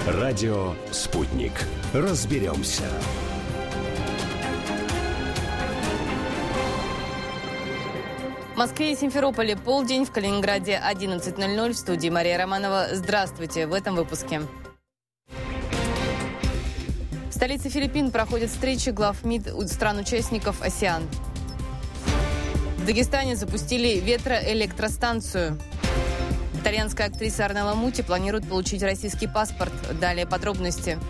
Радио «Спутник». Разберемся. В Москве и Симферополе полдень, в Калининграде 11:00. В студии Мария Романова. Здравствуйте в этом выпуске. В столице Филиппин проходят встречи глав МИД стран-участников АСЕАН. В Дагестане запустили ветроэлектростанцию. Итальянская актриса Орнелла Мути планирует получить российский паспорт. Далее подробности.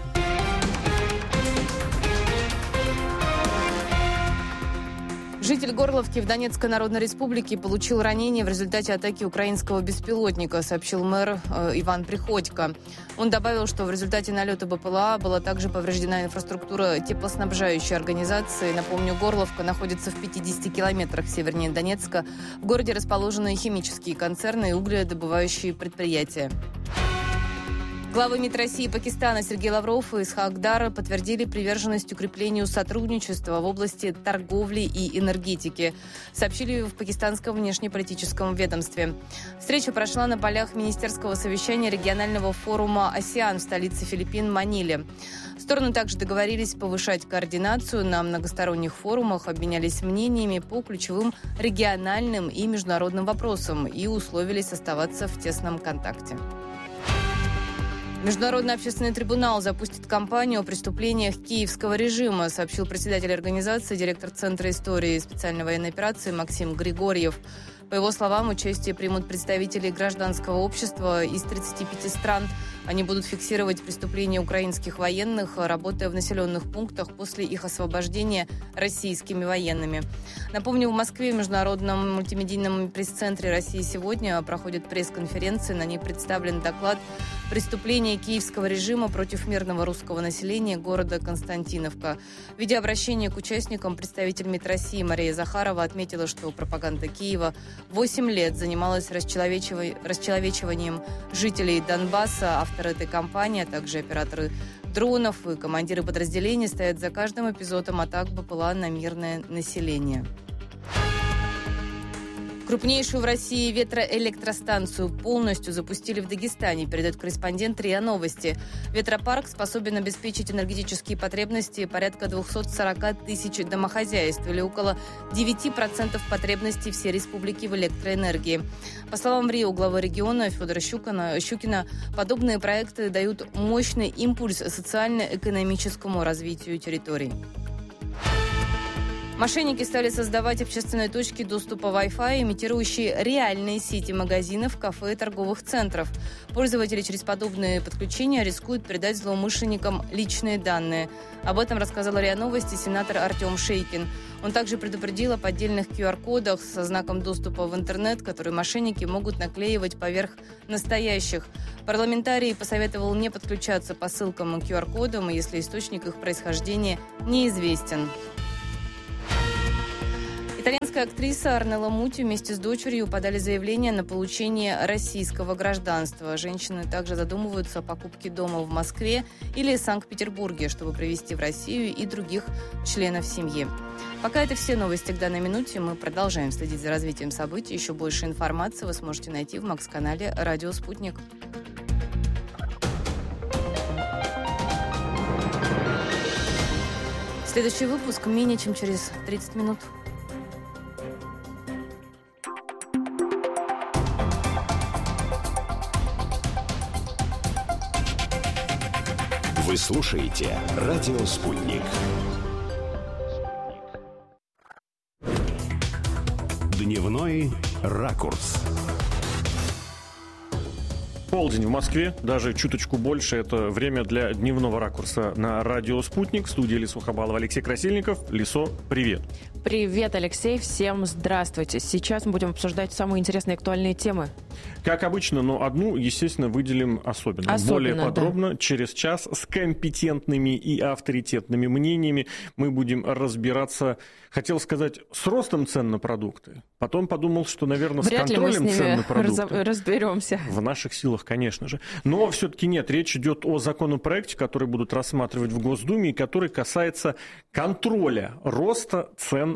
Житель Горловки в Донецкой Народной Республике получил ранение в результате атаки украинского беспилотника, сообщил мэр Иван Приходько. Он добавил, что в результате налета БПЛА была также повреждена инфраструктура теплоснабжающей организации. Напомню, Горловка находится в 50 километрах севернее Донецка. В городе расположены химические концерны и угледобывающие предприятия. Главы МИД России и Пакистана Сергей Лавров и Исхак Дар подтвердили приверженность укреплению сотрудничества в области торговли и энергетики, сообщили в пакистанском внешнеполитическом ведомстве. Встреча прошла на полях министерского совещания регионального форума АСЕАН в столице Филиппин Маниле. Стороны также договорились повышать координацию на многосторонних форумах, обменялись мнениями по ключевым региональным и международным вопросам и условились оставаться в тесном контакте. Международный общественный трибунал запустит кампанию о преступлениях киевского режима, сообщил председатель организации, директор Центра истории специальной военной операции Максим Григорьев. По его словам, участие примут представители гражданского общества из 35 стран. Они будут фиксировать преступления украинских военных, работая в населенных пунктах после их освобождения российскими военными. Напомню, в Москве в Международном мультимедийном пресс-центре России сегодня проходит пресс-конференция. На ней представлен доклад «Преступления киевского режима против мирного русского населения города Константиновка». В видеообращении к участникам представитель МИД России Мария Захарова отметила, что пропаганда Киева 8 лет занималась расчеловечиванием жителей Донбасса. Авторы этой кампании, а также операторы дронов и командиры подразделений стоят за каждым эпизодом атак БПЛА на мирное население. Крупнейшую в России ветроэлектростанцию полностью запустили в Дагестане, передает корреспондент РИА Новости. Ветропарк способен обеспечить энергетические потребности порядка 240 тысяч домохозяйств, или около 9% потребностей всей республики в электроэнергии. По словам РИА, главы региона Федора Щукина, подобные проекты дают мощный импульс социально-экономическому развитию территорий. Мошенники стали создавать общественные точки доступа Wi-Fi, имитирующие реальные сети магазинов, кафе и торговых центров. Пользователи через подобные подключения рискуют передать злоумышленникам личные данные. Об этом рассказал РИА Новости сенатор Артем Шейкин. Он также предупредил о поддельных QR-кодах со знаком доступа в интернет, которые мошенники могут наклеивать поверх настоящих. Парламентарий посоветовал не подключаться по ссылкам и QR-кодам, если источник их происхождения неизвестен. Итальянская актриса Орнелла Мути вместе с дочерью подали заявление на получение российского гражданства. Женщины также задумываются о покупке дома в Москве или Санкт-Петербурге, чтобы привезти в Россию и других членов семьи. Пока это все новости к данной минуте. Мы продолжаем следить за развитием событий. Еще больше информации вы сможете найти в Макс-канале «Радио Спутник». Следующий выпуск менее чем через 30 минут. Вы слушаете «Радио Спутник». Дневной ракурс. Полдень в Москве, даже чуточку больше. Это время для дневного ракурса на радио «Спутник». В студии Лисо Хабалова, Алексей Красильников. Лисо, привет. Привет, Алексей. Всем здравствуйте. Сейчас мы будем обсуждать самые интересные актуальные темы. Как обычно, но одну, естественно, выделим особенно. Более подробно, да. Через час с компетентными и авторитетными мнениями мы будем разбираться, хотел сказать, с ростом цен на продукты. Потом подумал, что, наверное, с контролем цен на продукты. Разберемся. В наших силах, конечно же. Но все-таки нет, речь идет о законопроекте, который будут рассматривать в Госдуме, и который касается контроля роста цен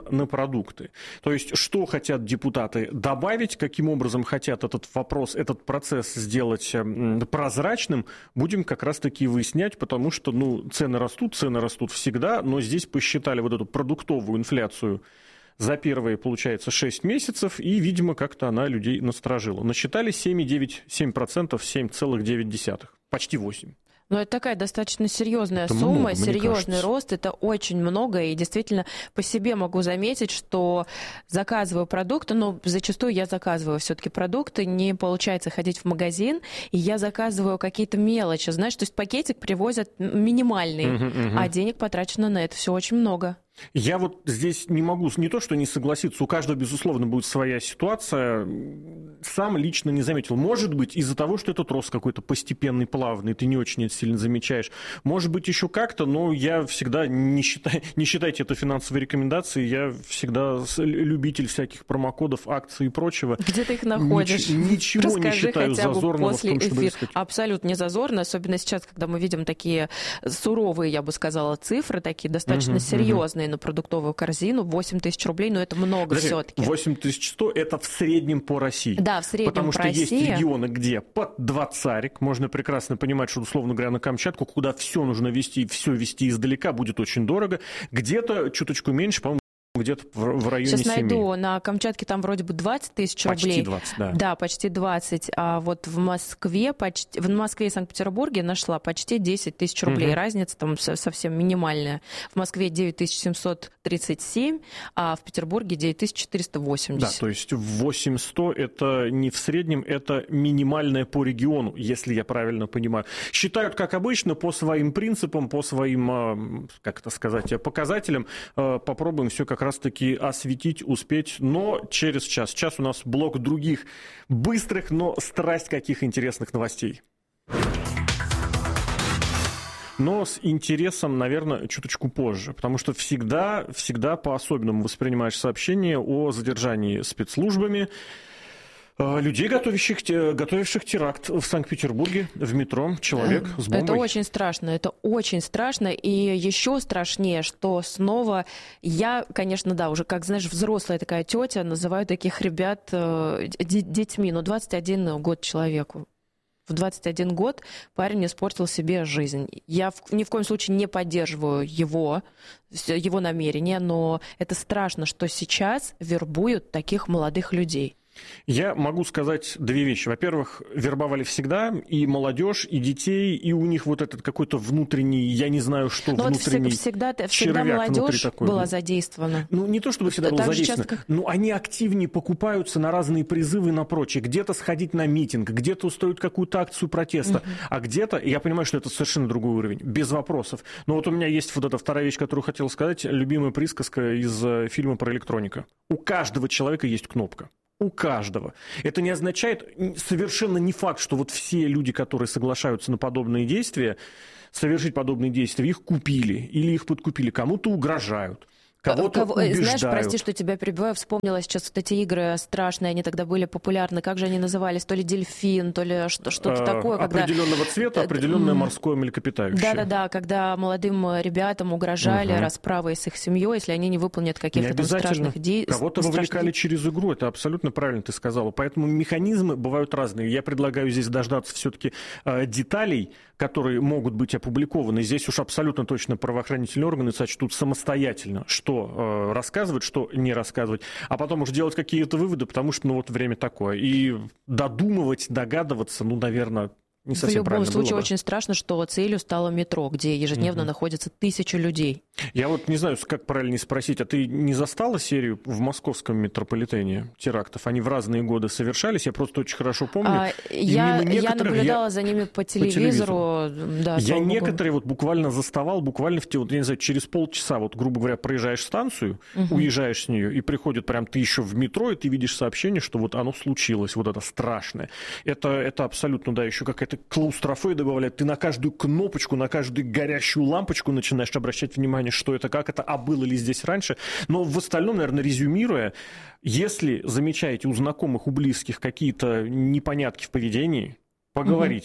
цен на продукты. То есть, что хотят депутаты добавить, каким образом хотят этот вопрос, этот процесс сделать прозрачным, будем как раз-таки выяснять, потому что, цены растут всегда, но здесь посчитали вот эту продуктовую инфляцию за первые, получается, 6 месяцев, и, видимо, как-то она людей насторожила. Насчитали 7,9%, 7,9%, почти 8%. Но это такая достаточно серьезная сумма, серьезный рост, это очень много, и действительно по себе могу заметить, что заказываю продукты, но зачастую я заказываю все-таки продукты, не получается ходить в магазин, и я заказываю какие-то мелочи, знаешь, то есть пакетик привозят минимальный, а денег потрачено на это все очень много. Я вот здесь не могу, не то что не согласиться, у каждого, безусловно, будет своя ситуация. Сам лично не заметил. Может быть, из-за того, что этот рост какой-то постепенный, плавный, ты не очень это сильно замечаешь. Может быть, еще как-то, но я всегда, не считайте это финансовой рекомендацией, я всегда любитель всяких промокодов, акций и прочего. Где ты их находишь? Ничего Расскажи, не считаю зазорного в том, чтобы искать. Абсолютно не зазорно, особенно сейчас, когда мы видим такие суровые, я бы сказала, цифры, такие достаточно серьезные на продуктовую корзину, 8 тысяч рублей, но это много все-таки. 8100 это в среднем по России. Да, в среднем потому по что России. Есть регионы, где под 20, можно прекрасно понимать, что, условно говоря, на Камчатку, куда все нужно везти, все везти издалека, будет очень дорого. Где-то чуточку меньше, по-моему, где-то в районе 7. Сейчас найду, на Камчатке там вроде бы 20 тысяч рублей. Почти 20, да. Да, почти 20. А вот в Москве и Санкт-Петербурге нашла почти 10 тысяч рублей. Разница там совсем минимальная. В Москве 9737, а в Петербурге 9480. Да, то есть 8100 это не в среднем, это минимальное по региону, если я правильно понимаю. Считают, как обычно, по своим принципам, по своим, как это сказать, показателям. Попробуем все как раз-таки осветить, успеть, но через час. Сейчас у нас блок других быстрых, но страсть каких интересных новостей. Но с интересом, наверное, чуточку позже, потому что всегда по-особенному воспринимаешь сообщения о задержании спецслужбами людей, готовивших теракт в Санкт-Петербурге, в метро, человек с бомбой. Это очень страшно, и еще страшнее, что снова я, конечно, да, уже, как знаешь, взрослая такая тетя, называю таких ребят детьми, 21 год человеку. В 21 год парень испортил себе жизнь. Я ни в коем случае не поддерживаю его намерения, но это страшно, что сейчас вербуют таких молодых людей. Я могу сказать две вещи. Во-первых, вербовали всегда и молодежь, и детей, и у них вот этот какой-то внутренний, я не знаю, что но внутренний вот всегда молодежь была задействована. Не то чтобы всегда была задействована, но они активнее покупаются на разные призывы, на прочее. Где-то сходить на митинг, где-то устроить какую-то акцию протеста, а где-то, я понимаю, что это совершенно другой уровень, без вопросов. Но вот у меня есть вот эта вторая вещь, которую хотел сказать, любимая присказка из фильма про электроника. У каждого человека есть кнопка. У каждого. Это не означает, совершенно не факт, что вот все люди, которые соглашаются на подобные действия, совершить подобные действия, их купили или их подкупили, кому-то угрожают. Кого-то убеждают. Знаешь, прости, что тебя перебиваю, вспомнила сейчас вот эти игры страшные, они тогда были популярны. Как же они назывались? То ли дельфин, то ли что-то такое. Определенного цвета, определенное морское млекопитающее. Да-да-да, когда молодым ребятам угрожали расправой с их семьей, если они не выполнят каких-то там страшных действий. Кого-то вовлекали через игру, это абсолютно правильно ты сказала. Поэтому механизмы бывают разные. Я предлагаю здесь дождаться все-таки деталей, которые могут быть опубликованы. Здесь уж абсолютно точно правоохранительные органы сочтут самостоятельно, что рассказывать, что не рассказывать, а потом уже делать какие-то выводы, потому что вот время такое. И додумывать, догадываться, наверное, не совсем правильно. В любом случае очень страшно, что целью стало метро, где ежедневно находятся тысячи людей. Я вот не знаю, как правильно спросить, а ты не застала серию в московском метрополитене терактов? Они в разные годы совершались, я просто очень хорошо помню. Я наблюдала за ними по телевизору. Да, я некоторые вот буквально заставал, вот, я не знаю, через полчаса, вот, грубо говоря, проезжаешь станцию, уезжаешь с нее, и приходит прям ты еще в метро, и ты видишь сообщение, что вот оно случилось, вот это страшное. Это абсолютно, да, еще какая-то клаустрофобия добавляет. Ты на каждую кнопочку, на каждую горящую лампочку начинаешь обращать внимание, что это, как это, а было ли здесь раньше. Но в остальном, наверное, резюмируя, если замечаете у знакомых, у близких какие-то непонятки в поведении, поговорите.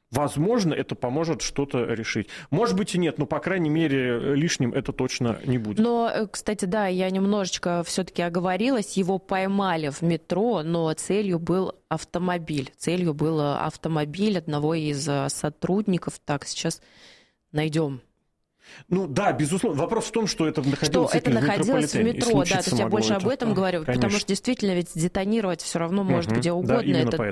Возможно, это поможет что-то решить. Может быть и нет, но, по крайней мере, лишним это точно не будет. Но, кстати, да, я немножечко все-таки оговорилась. Его поймали в метро, но целью был автомобиль. Целью был автомобиль одного из сотрудников. Так, сейчас найдем. Ну да, безусловно. Вопрос в том, что это находилось, в метро, да, то есть я больше об этом говорю, конечно. Потому что действительно ведь детонировать все равно может где угодно. Да, это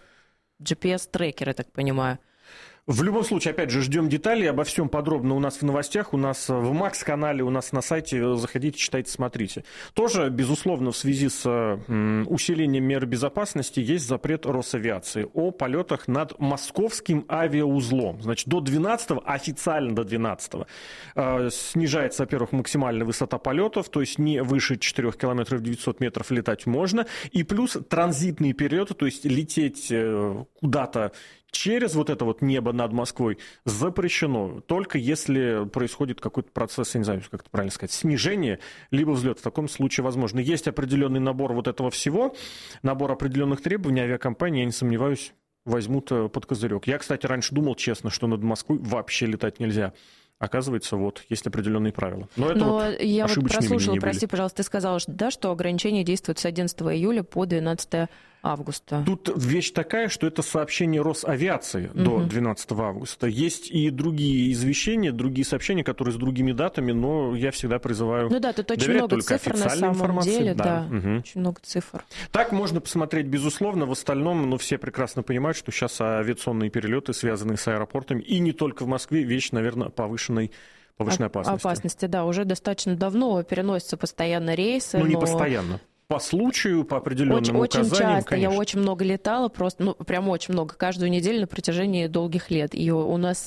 GPS-трекер, я так понимаю. В любом случае, опять же, ждем деталей, обо всем подробно у нас в новостях, у нас в Макс-канале, у нас на сайте, заходите, читайте, смотрите. Тоже, безусловно, в связи с усилением мер безопасности есть запрет Росавиации о полетах над московским авиаузлом. Значит, до 12-го, официально до 12-го, снижается, во-первых, максимальная высота полетов, то есть не выше 4 километров 900 метров летать можно, и плюс транзитные перелеты, то есть лететь куда-то через вот это вот небо над Москвой запрещено, только если происходит какой-то процесс, я не знаю, как это правильно сказать, снижение, либо взлет. В таком случае возможно. Есть определенный набор вот этого всего, набор определенных требований авиакомпании, я не сомневаюсь, возьмут под козырек. Я, кстати, раньше думал, честно, что над Москвой вообще летать нельзя. Оказывается, вот, есть определенные правила. Но я вот прослушала, прости, пожалуйста, ты сказала, что ограничения действуют с 11 июля по 12 августа. Тут вещь такая, что это сообщение Росавиации до 12 августа. Есть и другие извещения, другие сообщения, которые с другими датами, но я всегда призываю тут очень много цифр на самом деле. Да. Очень много цифр. Так можно посмотреть, безусловно. В остальном, все прекрасно понимают, что сейчас авиационные перелеты, связанные с аэропортами, и не только в Москве, вещь, наверное, повышенной опасности. Да, уже достаточно давно переносятся постоянно рейсы. Не постоянно. По случаю, по определенным указаниям, очень часто, конечно. Я очень много летала, просто, прям очень много, каждую неделю на протяжении долгих лет. И у нас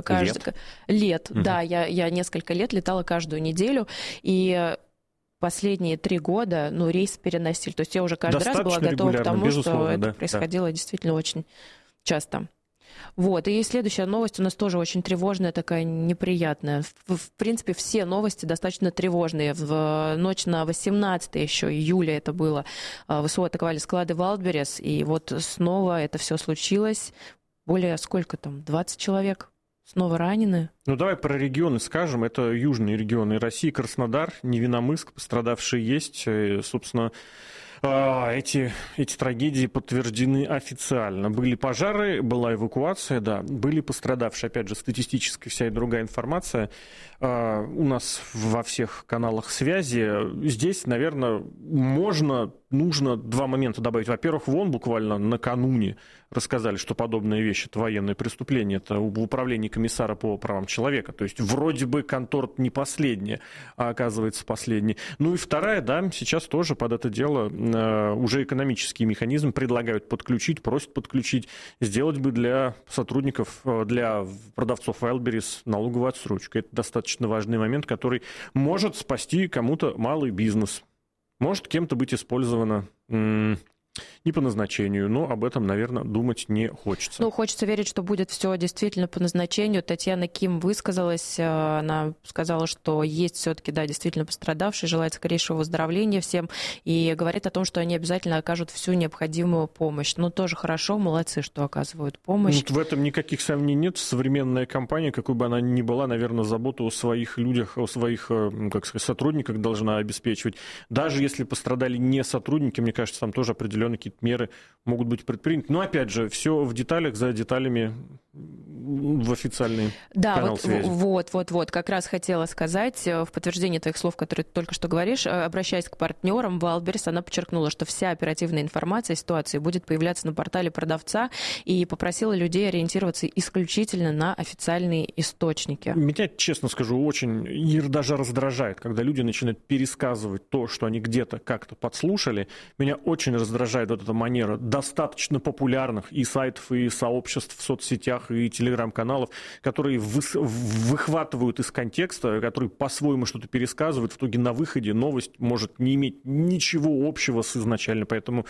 лет, да, я несколько лет летала каждую неделю, и последние 3 года, рейс переносили. То есть я уже каждый раз была готова к тому, что это происходило действительно очень часто. Вот. И следующая новость у нас тоже очень тревожная, такая неприятная. В принципе, все новости достаточно тревожные. В ночь на 18 еще июля это было. ВСУ атаковали склады Wildberries, и вот снова это все случилось. Более, 20 человек снова ранены. Давай про регионы скажем. Это южные регионы России, Краснодар, Невиномысск. Пострадавшие есть. Собственно, эти трагедии подтверждены официально. Были пожары, была эвакуация, да, были пострадавшие. Опять же, статистическая вся и другая информация у нас во всех каналах связи. Здесь, наверное, нужно 2 момента добавить. Во-первых, буквально накануне рассказали, что подобная вещь — это военное преступление, это в управлении комиссара по правам человека. То есть вроде бы контора не последняя, а оказывается последняя. И вторая, сейчас тоже под это дело уже экономические механизмы предлагают подключить, просят подключить, сделать бы для сотрудников, для продавцов Wildberries налоговую отсрочку. Это достаточно важный момент, который может спасти кому-то малый бизнес. Может кем-то быть использовано не по назначению, но об этом, наверное, думать не хочется. Хочется верить, что будет все действительно по назначению. Татьяна Ким высказалась, она сказала, что есть все-таки, действительно пострадавшие, желает скорейшего выздоровления всем, и говорит о том, что они обязательно окажут всю необходимую помощь. тоже хорошо, молодцы, что оказывают помощь. В этом никаких сомнений нет. Современная компания, какой бы она ни была, наверное, заботу о своих людях, о своих, сотрудниках должна обеспечивать. Даже если пострадали не сотрудники, мне кажется, там тоже определенные какие-то меры могут быть предприняты. Но, опять же, все в деталях, за деталями в официальный канал связи. Вот. Как раз хотела сказать, в подтверждение твоих слов, которые ты только что говоришь, обращаясь к партнерам Wildberries, она подчеркнула, что вся оперативная информация о ситуации будет появляться на портале продавца, и попросила людей ориентироваться исключительно на официальные источники. Меня, честно скажу, очень даже раздражает, когда люди начинают пересказывать то, что они где-то как-то подслушали. Меня очень раздражает эта манера достаточно популярных и сайтов, и сообществ в соцсетях, и телеграм-каналов, которые выхватывают из контекста, которые по-своему что-то пересказывают. В итоге на выходе новость может не иметь ничего общего с изначально. Поэтому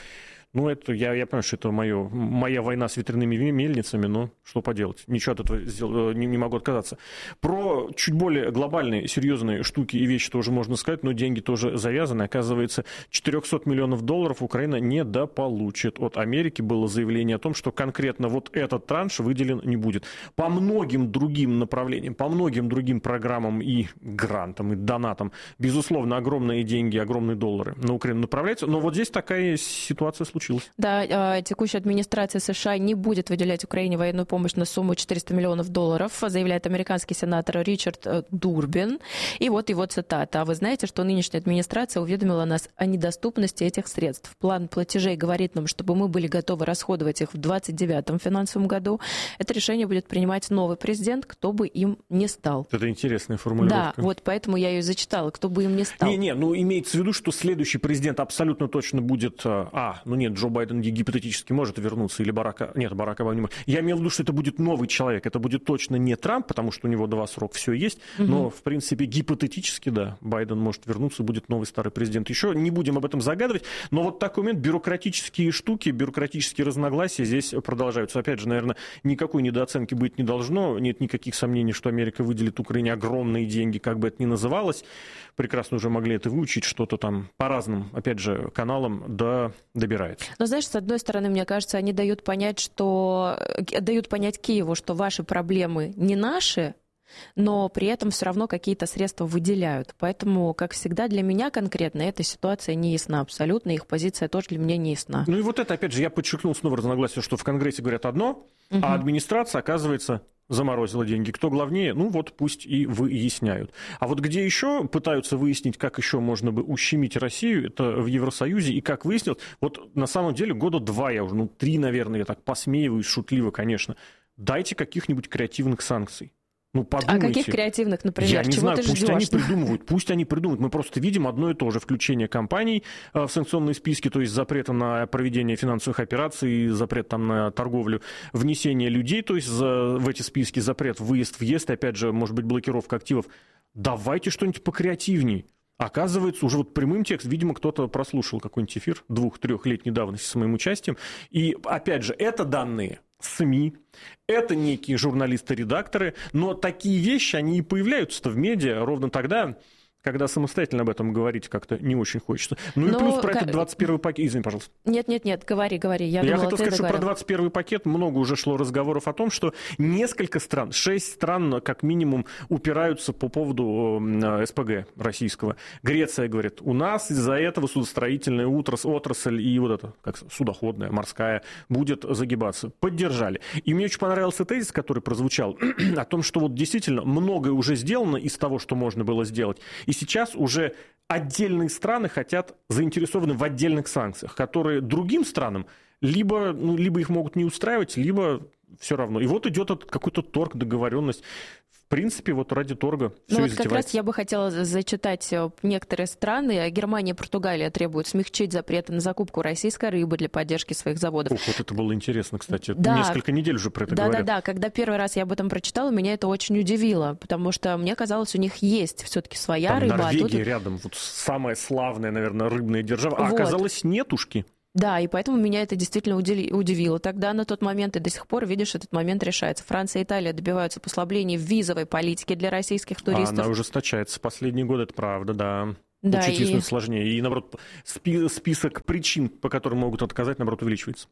Ну, это я понимаю, что это моя война с ветряными мельницами, но что поделать, ничего от этого не могу отказаться. Про чуть более глобальные, серьезные штуки и вещи тоже можно сказать, но деньги тоже завязаны. Оказывается, $400 миллионов Украина недополучит. От Америки было заявление о том, что конкретно вот этот транш выделен не будет. По многим другим направлениям, по многим другим программам и грантам, и донатам, безусловно, огромные деньги, огромные доллары на Украину направляются, но вот здесь такая ситуация случилась. Да, текущая администрация США не будет выделять Украине военную помощь на сумму $400 миллионов, заявляет американский сенатор Ричард Дурбин. И вот его цитата. «А вы знаете, что нынешняя администрация уведомила нас о недоступности этих средств. План платежей говорит нам, чтобы мы были готовы расходовать их в 2029 финансовом году. Это решение будет принимать новый президент, кто бы им ни стал». Это интересная формулировка. Да, вот поэтому я ее зачитала, кто бы им ни стал. Имеется в виду, что следующий президент абсолютно точно будет... Джо Байден гипотетически может вернуться, или Барак Обама не может. Я имел в виду, что это будет новый человек, это будет точно не Трамп, потому что у него 2 срока, все есть, но, в принципе, гипотетически, да, Байден может вернуться, будет новый старый президент. Еще не будем об этом загадывать, но вот такой момент, бюрократические штуки, бюрократические разногласия здесь продолжаются. Опять же, наверное, никакой недооценки быть не должно, нет никаких сомнений, что Америка выделит Украине огромные деньги, как бы это ни называлось. Прекрасно уже могли это выучить, что-то там по разным, опять же, каналам добирается. Но знаешь, с одной стороны, мне кажется, они дают понять Киеву, что ваши проблемы не наши, но при этом все равно какие-то средства выделяют. Поэтому, как всегда, для меня конкретно эта ситуация не ясна абсолютно, их позиция тоже для меня не ясна. Ну и вот это, опять же, я подчеркнул снова разногласие, что в Конгрессе говорят одно, а администрация, оказывается, заморозила деньги. Кто главнее, пусть и выясняют. А вот где еще пытаются выяснить, как еще можно бы ущемить Россию, это в Евросоюзе, и как выяснилось, вот на самом деле 2 года я уже, 3, наверное, я так посмеиваюсь, шутливо, конечно, дайте каких-нибудь креативных санкций. Подумайте. А каких креативных, например? Я не Чего знаю, ты пусть ждешь? Пусть они придумают. Мы просто видим одно и то же. Включение компаний в санкционные списки, то есть запрета на проведение финансовых операций, запрет на торговлю, внесение людей, то есть в эти списки, запрет въезд, опять же, может быть, блокировка активов. Давайте что-нибудь покреативней. Оказывается, уже прямым текстом, видимо, кто-то прослушал какой-нибудь эфир 2-3-летней давности с моим участием. И, опять же, это данные СМИ, это некие журналисты-редакторы, но такие вещи, они и появляются-то в медиа ровно тогда, когда самостоятельно об этом говорить как-то не очень хочется. И плюс про этот 21-й пакет... Извини, пожалуйста. Нет, говори. Я хотел сказать, что про 21-й пакет много уже шло разговоров о том, что несколько стран, 6 стран как минимум упираются по поводу СПГ российского. Греция говорит, у нас из-за этого судостроительная отрасль и судоходная, морская будет загибаться. Поддержали. И мне очень понравился тезис, который прозвучал, о том, что действительно многое уже сделано из того, что можно было сделать. И сейчас уже отдельные страны заинтересованы в отдельных санкциях, которые другим странам либо их могут не устраивать, либо все равно. И идет какой-то торг, договоренность. В принципе, ради торга все и затевается. Как раз я бы хотела зачитать некоторые страны. Германия и Португалия требуют смягчить запреты на закупку российской рыбы для поддержки своих заводов. Это было интересно, кстати. Да. Несколько недель уже про это говорят. Да. Когда первый раз я об этом прочитала, меня это очень удивило, потому что мне казалось, у них есть все-таки своя рыба. Норвегия рядом, самая славная, наверное, рыбная держава. А оказалось, нетушки. Да, и поэтому меня это действительно удивило. Тогда на тот момент, и до сих пор, видишь, этот момент решается. Франция и Италия добиваются послабления в визовой политике для российских туристов. Она ужесточается последние годы, это правда, да. Учительственно сложнее. И, наоборот, список причин, по которым могут отказать, наоборот, увеличивается.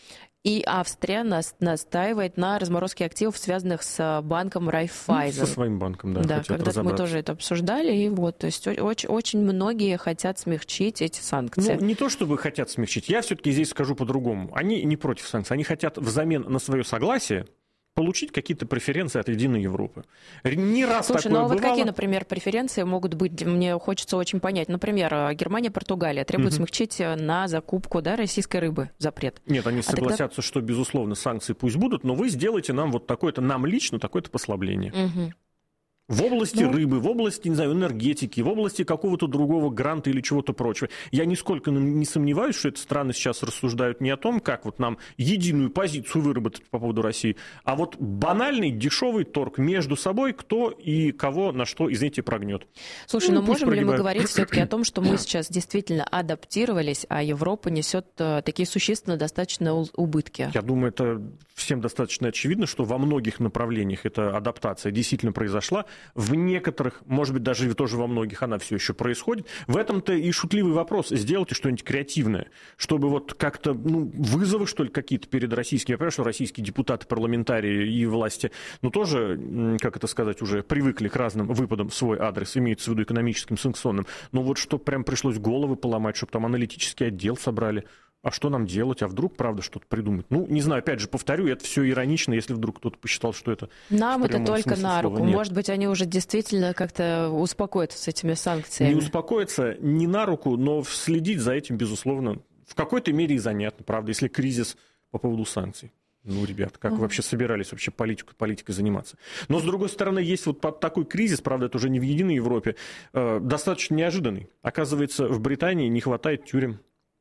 И Австрия настаивает на разморозке активов, связанных с банком Райффайзен. Со своим банком, да. Да, когда-то мы тоже это обсуждали. И то есть очень многие хотят смягчить эти санкции. Не то чтобы хотят смягчить. Я все-таки здесь скажу по-другому. Они не против санкций. Они хотят взамен на свое согласие получить какие-то преференции от Единой Европы. Не раз Слушай, такое бывало. Какие, например, преференции могут быть? Мне хочется очень понять. Например, Германия, Португалия требуют смягчить на закупку российской рыбы запрет. Нет, они согласятся, что, безусловно, санкции пусть будут, но вы сделаете нам такое-то, нам лично такое-то послабление. В области рыбы, в области, не знаю, энергетики, в области какого-то другого гранта или чего-то прочего. Я нисколько не сомневаюсь, что эти страны сейчас рассуждают не о том, как вот нам единую позицию выработать по поводу России, а вот банальный дешевый торг между собой, кто и кого на что, извините, прогнет. Слушай, но можем ли мы говорить все-таки о том, что мы сейчас действительно адаптировались, а Европа несет такие существенно достаточно убытки? Я думаю, это всем достаточно очевидно, что во многих направлениях эта адаптация действительно произошла. В некоторых, может быть, даже тоже во многих она все еще происходит. В этом-то и шутливый вопрос. Сделайте что-нибудь креативное, чтобы вот как-то вызовы, что ли, какие-то перед российскими. Я понимаю, что российские депутаты, парламентарии и власти, тоже, как это сказать, уже привыкли к разным выпадам в свой адрес, имеется в виду экономическим, санкционным. Но вот что прям пришлось головы поломать, чтобы там аналитический отдел собрали. А что нам делать? А вдруг, правда, что-то придумать? Не знаю, опять же, повторю, это все иронично, если вдруг кто-то посчитал, что это... Нам это только на руку. Может быть, они уже действительно как-то успокоятся с этими санкциями. Не успокоятся, не на руку, но следить за этим, безусловно, в какой-то мере и занятно, правда, если кризис по поводу санкций. Ребят, как вы вообще собирались вообще политикой заниматься? Но, с другой стороны, есть вот такой кризис, правда, это уже не в единой Европе, достаточно неожиданный. Оказывается, в Британии не хватает тюрем.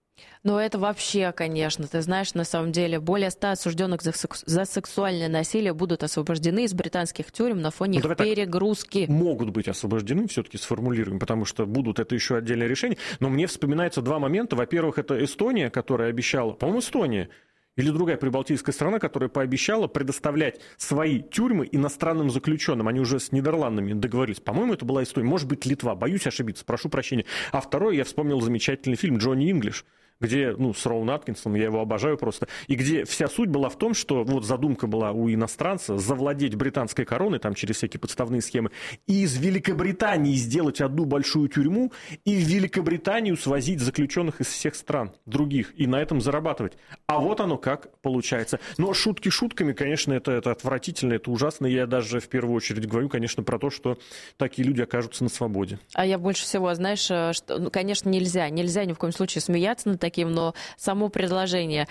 Но это вообще, конечно, ты знаешь, на самом деле, более 100 осужденных за сексуальное насилие будут освобождены из британских тюрем на фоне их перегрузки. Могут быть освобождены, все-таки сформулируем, потому что будут, это еще отдельное решение. Но мне вспоминаются два момента. Во-первых, это Эстония, которая обещала, по-моему, Эстония, или другая прибалтийская страна, которая пообещала предоставлять свои тюрьмы иностранным заключенным. Они уже с Нидерландами договорились. По-моему, это была Эстония. Может быть, Литва. Боюсь ошибиться. Прошу прощения. А второе, я вспомнил замечательный фильм «Джонни Инглиш», где, с Роуэн Аткинсоном, я его обожаю просто, и где вся суть была в том, что вот задумка была у иностранца завладеть британской короной, там через всякие подставные схемы, и из Великобритании сделать одну большую тюрьму, и в Великобританию свозить заключенных из всех стран других, и на этом зарабатывать. А вот оно как получается. Но шутки шутками, конечно, это отвратительно, это ужасно. Я даже в первую очередь говорю, конечно, про то, что такие люди окажутся на свободе. А я больше всего, знаешь, что, конечно, нельзя ни в коем случае смеяться над таким, но само предложение.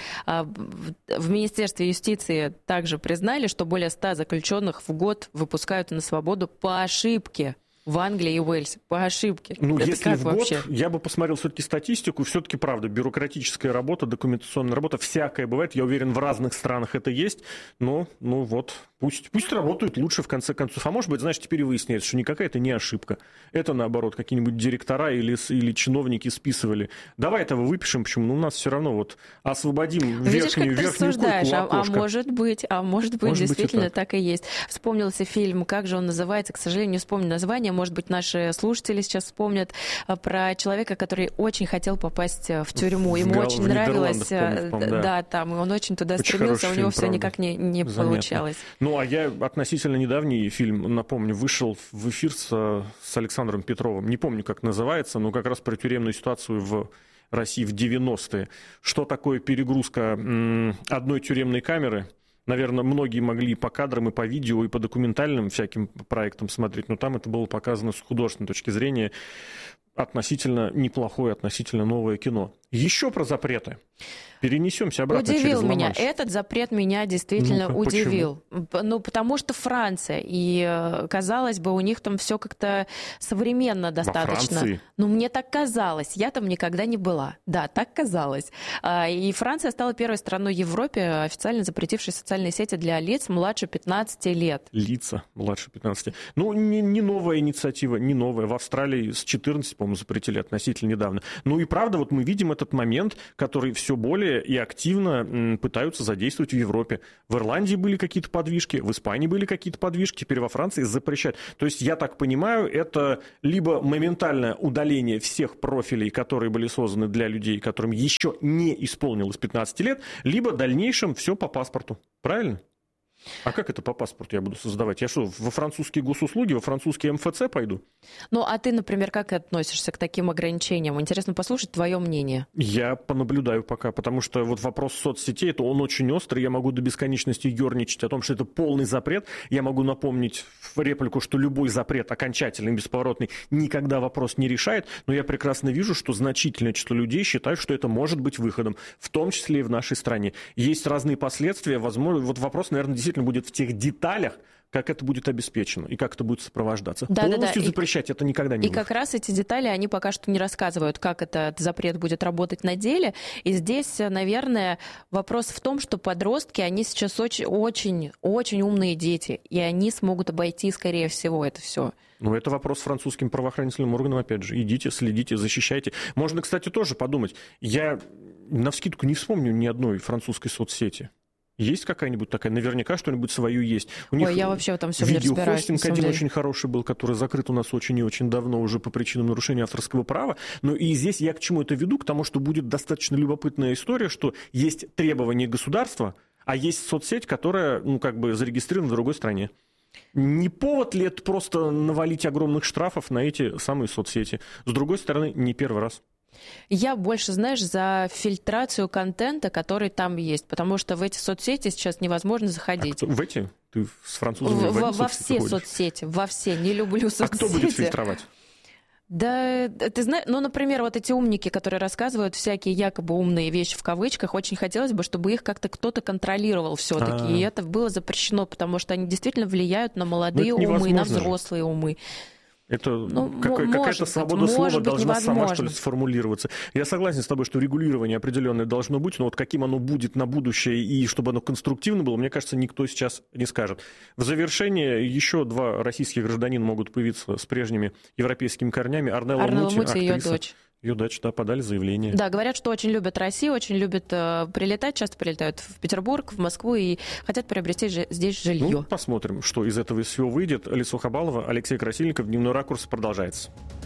В Министерстве юстиции также признали, что более 100 заключенных в год выпускают на свободу по ошибке. В Англии и Уэльсе по ошибке. Это если как в вообще? год, я бы посмотрел все-таки статистику, все-таки правда, бюрократическая работа, документационная работа, всякое бывает, я уверен, в разных странах это есть, но, пусть работают лучше в конце концов. А может быть, знаешь, теперь выясняется, что никакая это не ошибка. Это, наоборот, какие-нибудь директора или чиновники списывали. Давай этого выпишем, почему? У нас все равно освободим верхнюю койку окошко. А может быть, действительно так и есть. Вспомнился фильм, как же он называется, к сожалению, не вспомню название, может быть, наши слушатели сейчас вспомнят, про человека, который очень хотел попасть в тюрьму. Ему очень нравилось, там, он очень туда стремился, у него все никак не получалось. А я относительно недавний фильм, напомню, вышел в эфир с Александром Петровым. Не помню, как называется, но как раз про тюремную ситуацию в России в 90-е. Что такое перегрузка одной тюремной камеры? Наверное, многие могли по кадрам, и по видео, и по документальным всяким проектам смотреть, но там это было показано с художественной точки зрения. Относительно неплохое, относительно новое кино. Еще про запреты. Перенесемся обратно через Ла-Манш. Удивил меня. Этот запрет меня действительно удивил. Потому что Франция, и, казалось бы, у них там все как-то современно достаточно. Во Франции? Мне так казалось. Я там никогда не была. Да, так казалось. И Франция стала первой страной в Европе, официально запретившей социальные сети для лиц младше 15 лет. Лица младше 15. Не новая инициатива, не новая. В Австралии с 14, по-моему, запретили относительно недавно. И правда, мы видим этот момент, который все более и активно пытаются задействовать в Европе. В Ирландии были какие-то подвижки, в Испании были какие-то подвижки, теперь во Франции запрещают. То есть, я так понимаю, это либо моментальное удаление всех профилей, которые были созданы для людей, которым еще не исполнилось 15 лет, либо в дальнейшем все по паспорту. Правильно? А как это по паспорту я буду создавать? Я что, во французские госуслуги, во французские МФЦ пойду? А ты, например, как относишься к таким ограничениям? Интересно послушать твое мнение. Я понаблюдаю пока, потому что вопрос соцсетей, это он очень острый. Я могу до бесконечности ерничать о том, что это полный запрет. Я могу напомнить в реплику, что любой запрет окончательный, бесповоротный, никогда вопрос не решает. Но я прекрасно вижу, что значительное число людей считают, что это может быть выходом, в том числе и в нашей стране. Есть разные последствия. Возможно, вопрос, наверное, действительно будет в тех деталях, как это будет обеспечено и как это будет сопровождаться. Да, полностью запрещать это никогда не будет. И как раз эти детали, они пока что не рассказывают, как этот запрет будет работать на деле. И здесь, наверное, вопрос в том, что подростки, они сейчас очень умные дети, и они смогут обойти, скорее всего, это все. Ну, это вопрос французским правоохранительным органам, опять же. Идите, следите, защищайте. Можно, кстати, тоже подумать. Я навскидку не вспомню ни одной французской соцсети. Есть какая-нибудь такая? Наверняка что-нибудь свое есть. У них я вообще в этом всем не разбираюсь. Видеохостинг один очень хороший был, который закрыт у нас очень и очень давно уже по причинам нарушения авторского права. Но и здесь я к чему это веду? К тому, что будет достаточно любопытная история, что есть требования государства, а есть соцсеть, которая, зарегистрирована в другой стране. Не повод ли это просто навалить огромных штрафов на эти самые соцсети? С другой стороны, не первый раз. Я больше, за фильтрацию контента, который там есть, потому что в эти соцсети сейчас невозможно заходить. В эти? Ты с французами во все соцсети, во все. Не люблю соцсети. А кто будет фильтровать? Да, ты знаешь, например, вот эти умники, которые рассказывают всякие якобы умные вещи в кавычках, очень хотелось бы, чтобы их как-то кто-то контролировал все-таки. И это было запрещено, потому что они действительно влияют на молодые умы, на взрослые умы. Это какая-то свобода слова должна сама, что ли, сформулироваться. Я согласен с тобой, что регулирование определенное должно быть, но вот каким оно будет на будущее и чтобы оно конструктивно было, мне кажется, никто сейчас не скажет. В завершение еще 2 российских гражданина могут появиться с прежними европейскими корнями. Арнелла Мути, и ее дочь. Ее дочь, подали заявление. Да, говорят, что очень любят Россию, очень любят прилетать, часто прилетают в Петербург, в Москву и хотят приобрести здесь жилье. Посмотрим, что из этого всего выйдет. Алиса Хабалова, Алексей Красильников. Дневной ракурс продолжается.